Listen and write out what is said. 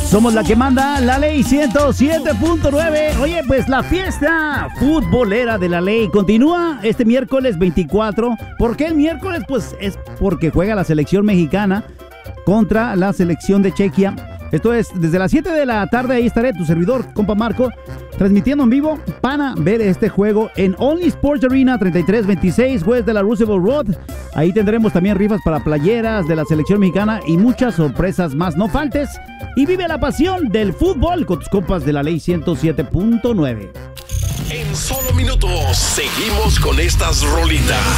Somos la que manda, la ley 107.9. Oye, pues la fiesta futbolera de la ley continúa este miércoles 24. ¿Por qué el miércoles? Pues es porque juega la selección mexicana contra la selección de Chequia. Esto es desde las 7 de la tarde. Ahí estaré, tu servidor, compa Marco, transmitiendo en vivo para ver este juego en Only Sports Arena 3326 West de la Roosevelt Road. Ahí tendremos también rifas para playeras de la selección mexicana y muchas sorpresas más. No faltes y vive la pasión del fútbol con tus compas de la ley 107.9. En solo minutos seguimos con estas rolitas.